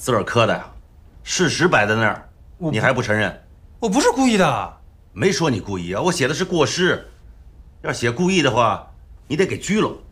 自个儿磕的呀，事实摆在那儿，你还不承认？ 我不是故意的。 没说你故意啊，我写的是过失。要写故意的话，你得给拘了。